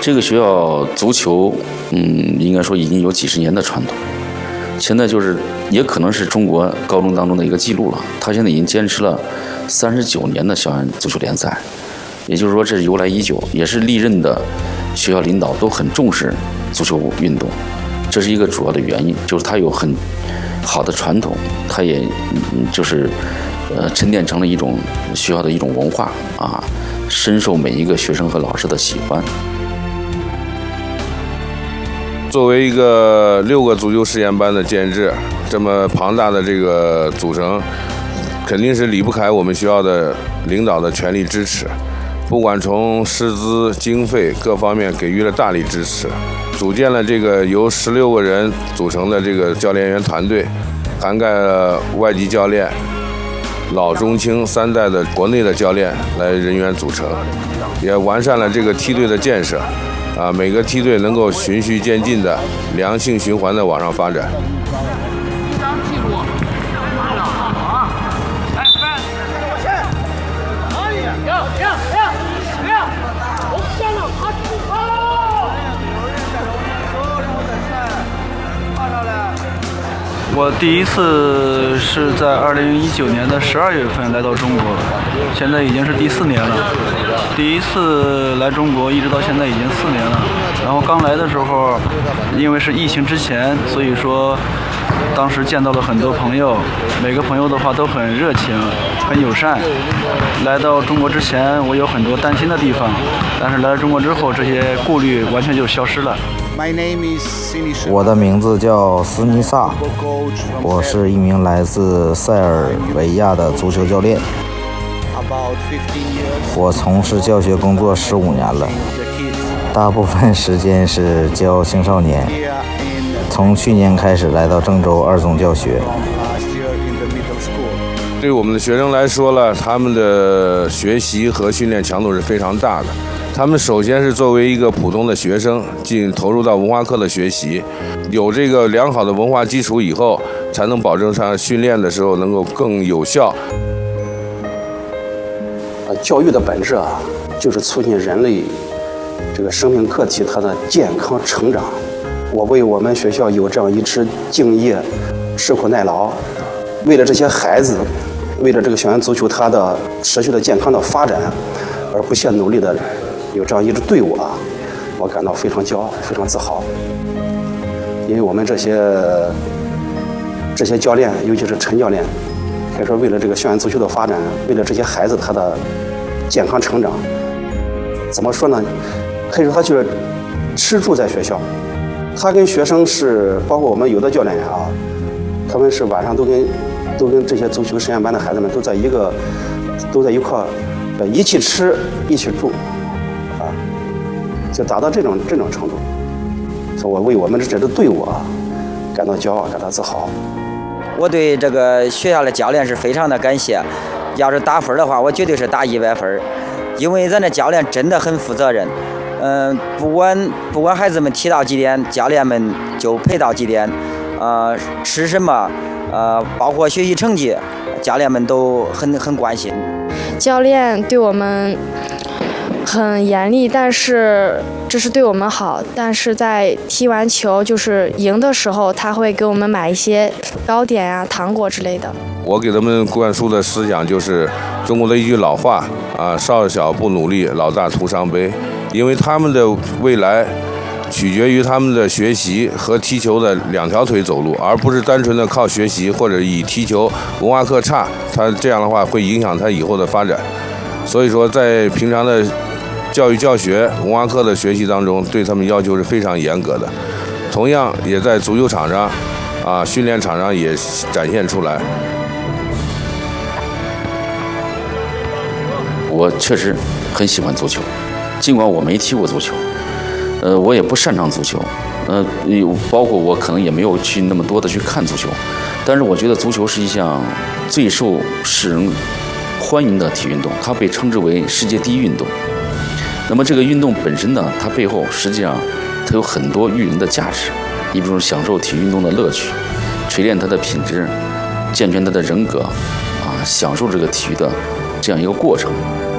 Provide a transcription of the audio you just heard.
这个学校足球，应该说已经有几十年的传统。现在也可能是中国高中当中的一个记录了。他现在已经坚持了39年的校园足球联赛，也就是说这是由来已久，也是历任的学校领导都很重视足球运动，这是一个主要的原因，就是它有很好的传统，它也沉淀成了一种学校的一种文化啊，深受每一个学生和老师的喜欢。 作为一个6个足球实验班的建制，这么庞大的这个组成，肯定是离不开我们学校的领导的全力支持，不管从师资、经费各方面给予了大力支持，组建了这个由16个人组成的这个教练员团队，涵盖了外籍教练、老中青3代的国内的教练来人员组成，也完善了这个梯队的建设。每个梯队能够循序渐进的良性循环的往上发展。 我第一次是在2019年的12月份来到中国，现在已经是第4年了。第一次来中国一直到现在已经4年了。然后刚来的时候，因为是疫情之前，所以说当时见到了很多朋友，每个朋友的话都很热情、很友善。来到中国之前，我有很多担心的地方，但是来了中国之后，这些顾虑完全就消失了。 我的名字叫斯尼萨，我是一名来自塞尔维亚的足球教练。我从事教学工作15年了，大部分时间是教青少年。从去年开始来到郑州2中教学。 对我们的学生来说了，他们的学习和训练强度是非常大的。他们首先是作为一个普通的学生投入到文化课的学习，有这个良好的文化基础以后，才能保证上训练的时候能够更有效。 教育的本质就是促进人类这个生命个体它的健康成长。我为我们学校有这样一支敬业、吃苦耐劳，为了这些孩子，为了这个校园足球它的持续的健康的发展而不懈努力的有这样一支队伍我感到非常骄傲，非常自豪。因为我们这些教练，尤其是陈教练，可以说为了这个校园足球的发展，为了这些孩子他的健康成长，怎么说呢？可以说他就是吃住在学校。他跟学生是，包括我们有的教练员他们是晚上都跟这些足球实验班的孩子们都在一块一起吃一起住就达到这种程度。所以我为我们这支队伍感到骄傲，感到自豪。 我对这个学校的教练是非常的感谢。要是打分的话，我绝对是打100分，因为咱的教练真的很负责任。不管孩子们提到几点，教练们就陪到几点。吃什么，包括学习成绩，教练们都很关心。 教练对我们很严厉，但是这是对我们好。但是在踢完球就是赢的时候，他会给我们买一些糕点糖果之类的。 我给他们灌输的思想就是中国的一句老话少小不努力，老大徒伤悲。因为他们的未来取决于他们的学习和踢球的2条腿走路，而不是单纯的靠学习或者以踢球文化课差，他这样的话会影响他以后的发展。所以说在平常的教育教学文化课的学习当中，对他们要求是非常严格的。同样也在足球场上训练场上也展现出来。 我确实很喜欢足球，尽管我没踢过足球，我也不擅长足球，包括我可能也没有去那么多的去看足球，但是我觉得足球是一项最受世人欢迎的体育运动，它被称之为世界第一运动。那么这个运动本身呢，它背后实际上它有很多育人的价值，你比如享受体育运动的乐趣，锤炼它的品质，健全它的人格享受这个体育的这样一个过程。